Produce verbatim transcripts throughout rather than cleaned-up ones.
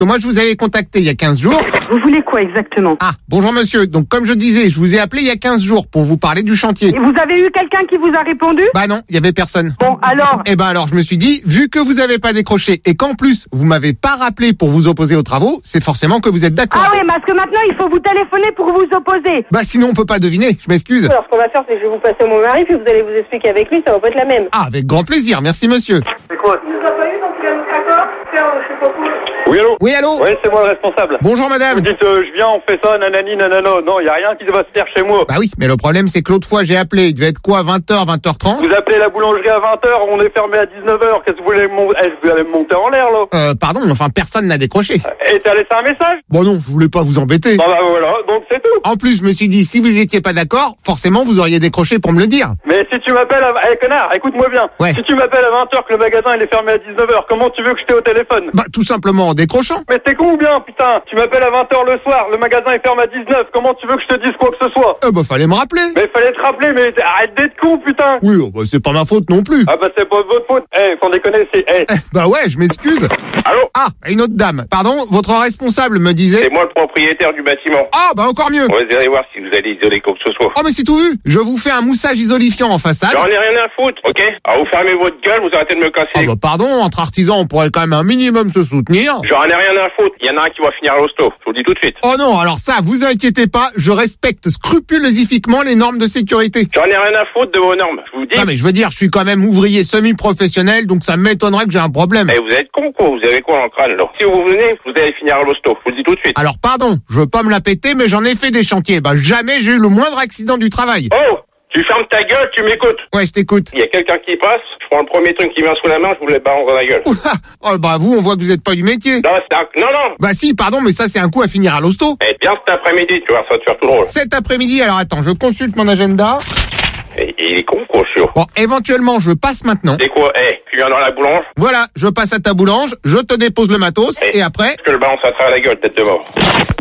Moi, je vous avais contacté il y a quinze jours. Vous voulez quoi exactement? Ah, bonjour monsieur. Donc, comme je disais, je vous ai appelé il y a quinze jours pour vous parler du chantier. Et vous avez eu quelqu'un qui vous a répondu? Bah non, il y avait personne. Bon, alors? Eh ben alors, je me suis dit, vu que vous avez pas décroché et qu'en plus, vous m'avez pas rappelé pour vous opposer aux travaux, c'est forcément que vous êtes d'accord. Ah oui, parce que maintenant, il faut vous téléphoner pour vous opposer. Bah sinon, on peut pas deviner, je m'excuse. Alors, ce qu'on va faire, c'est que je vais vous passer mon mari, puis vous allez vous expliquer avec lui, ça va pas être la même. Ah, avec grand plaisir, merci monsieur. C'est quoi? Tu nous as pas eu, donc il y a notre accord? Tiens, je sais pas quoi. Oui, allô? Oui, allô? Oui, c'est moi le responsable. Bonjour madame. Vous dites, euh, je viens, on fait ça, nanani, nanano. Non, il n'y a rien qui va se faire chez moi. Bah oui, mais le problème c'est que l'autre fois j'ai appelé, il devait être quoi, vingt heures, vingt heures trente? Vous appelez la boulangerie à vingt heures, on est fermé à dix-neuf heures. Qu'est-ce que vous voulez me mon- eh, vous allez me monter en l'air, là? Euh, pardon, enfin personne n'a décroché. Et t'as laissé un message? Bon non, je voulais pas vous embêter. Bon bah voilà, donc c'est tout. En plus, je me suis dit, si vous étiez pas d'accord, forcément vous auriez décroché pour me le dire. Mais si tu m'appelles à... Eh connard, écoute-moi bien. Ouais. Si tu m'appelles à vingt heures que le magasin il est fermé à dix-neuf heures, comment tu veux que je t'ai au téléphone? Bah tout simplement en décrochant. Mais t'es con ou bien, putain? Tu m'appelles à vingt heures le soir, le magasin est fermé à dix-neuf, comment tu veux que je te dise quoi que ce soit? Euh, bah fallait me rappeler. Mais fallait te rappeler, mais arrête d'être con, putain. Oui, oh, bah, c'est pas ma faute non plus. Ah bah c'est pas de votre faute. Eh, sans déconner, c'est... Eh. Eh, bah ouais, je m'excuse. Allô? Ah, une autre dame. Pardon, votre responsable me disait... C'est moi le propriétaire du bâtiment. Ah, bah encore mieux. On va aller voir si vous allez isoler quoi que ce soit. Oh mais c'est tout vu. Je vous fais un moussage isolifiant en façade. J'en ai rien à foutre, ok? Alors vous fermez votre gueule, vous arrêtez de me casser. Ah bah pardon, entre artisans on pourrait quand même un minimum se soutenir. J'en ai rien à foutre. Il y en a un qui va finir à l'hosto. Je vous le dis tout de suite. Oh non, alors ça, vous inquiétez pas, je respecte scrupuleusement les normes de sécurité. J'en ai rien à foutre de vos normes. Je vous dis. Non mais je veux dire, je suis quand même ouvrier semi-professionnel, donc ça m'étonnerait que j'ai un problème. Eh, vous êtes con quoi? Vous avez quoi en crâne là? Si vous venez, vous allez finir à l'hosto. Je vous le dis tout de suite. Alors pardon, je veux pas me la péter, mais j'en ai fait des chantiers. Bah jamais j'ai eu le moindre accident du travail. Oh! Tu fermes ta gueule, tu m'écoutes. Ouais, je t'écoute. Il y a quelqu'un qui passe, je prends le premier truc qui vient sous la main, je vous le balance dans la gueule. Oula, oh bah vous, on voit que vous êtes pas du métier. Non, c'est un... non, non. Bah si, pardon, mais ça c'est un coup à finir à l'hosto. Eh, bien cet après-midi, tu vois, ça va te faire tout drôle. Cet après-midi, alors attends, je consulte mon agenda. Eh, il est con quoi, sûr. Bon, éventuellement, je passe maintenant. C'est quoi? Eh, tu viens dans la boulange, Voilà, je passe à ta boulange, je te dépose le matos, Eh. et après... je te le balance à travers la gueule, tête de mort.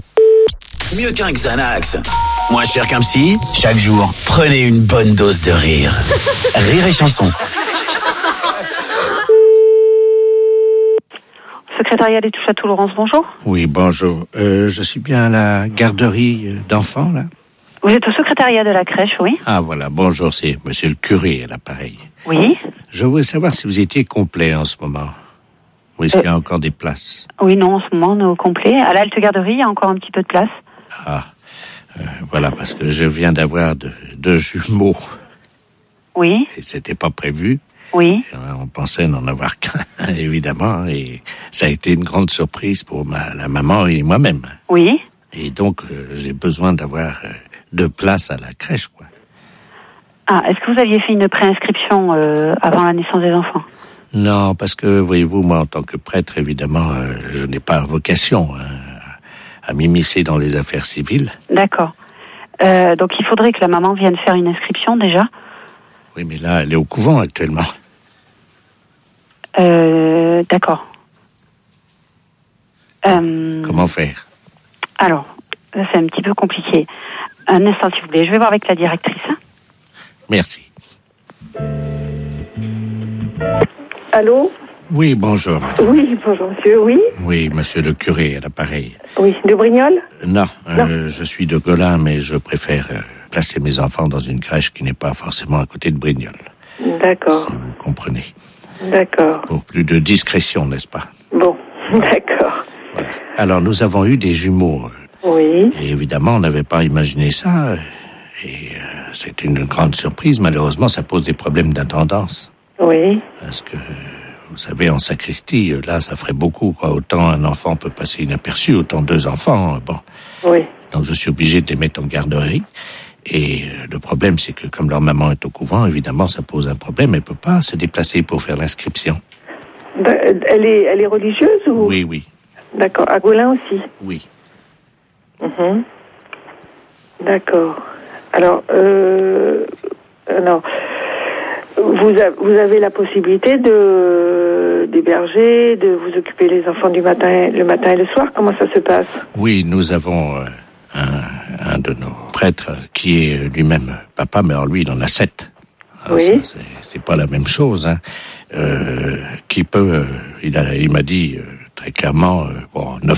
Mieux qu'un Xanax. Moins cher qu'un psy, chaque jour, prenez une bonne dose de rire. Rire et chanson. Secrétariat des touches à tout, Laurence, bonjour. Oui, bonjour. Euh, je suis bien à la garderie euh, d'enfants, là? Vous êtes au secrétariat de la crèche, oui? Ah, voilà. Bonjour, c'est monsieur le curé à l'appareil. Oui. Je voulais savoir si vous étiez complet en ce moment. Ou est-ce Euh. qu'il y a encore des places? Oui, non, en ce moment, on est au complet. À la halte garderie, il y a encore un petit peu de place. Ah, euh, voilà, parce que je viens d'avoir deux, deux jumeaux. Oui, Et c'était pas prévu. oui. Euh, On pensait n'en avoir qu'un, évidemment. Et ça a été une grande surprise pour ma, la maman et moi-même. Oui. Et donc, euh, j'ai besoin d'avoir euh, deux places à la crèche, quoi. Ah, est-ce que vous aviez fait une préinscription euh, avant la naissance des enfants? Non, parce que, voyez-vous, moi, en tant que prêtre, évidemment, euh, je n'ai pas vocation hein, à m'immiscer dans les affaires civiles. D'accord. Euh, donc il faudrait que la maman vienne faire une inscription déjà. Oui, mais là, elle est au couvent actuellement. Euh, d'accord. Euh, Comment faire? alors, là, c'est un petit peu compliqué. Un instant, s'il vous plaît. Je vais voir avec la directrice. hein. Merci. Allô? Oui, bonjour. madame. Oui, bonjour monsieur, oui? Oui, monsieur le curé à l'appareil. Oui, de Brignoles? Non, euh, je suis de Golin, mais je préfère euh, placer mes enfants dans une crèche qui n'est pas forcément à côté de Brignoles. D'accord, Si vous comprenez. d'accord. Pour plus de discrétion, n'est-ce pas? Bon, d'accord. Voilà. Alors, nous avons eu des jumeaux. euh, Oui, Et évidemment, on n'avait pas imaginé ça. euh, Et euh, c'est une grande surprise. Malheureusement, ça pose des problèmes d'intendance. oui, Parce que, vous savez, en sacristie, euh, là, ça ferait beaucoup, quoi. Autant un enfant peut passer inaperçu, autant deux enfants, euh, bon. oui. Donc, je suis obligé de les mettre en garderie. Et euh, le problème, c'est que comme leur maman est au couvent, évidemment, ça pose un problème. Elle peut pas se déplacer pour faire l'inscription. Ben, elle est, elle est religieuse ou? Oui, oui, D'accord, à Golin aussi? oui. Mhm. D'accord. Alors, euh, alors, vous, a- vous avez la possibilité de d'héberger, de vous occuper les enfants du matin, le matin et le soir. Comment ça se passe? Oui, nous avons euh, un, un de nos prêtres qui est lui-même papa, mais alors lui, il en a sept. Alors Oui. ça, c'est, c'est pas la même chose, hein. Euh, qui peut, euh, il a, il m'a dit euh, très clairement, euh, bon, neuf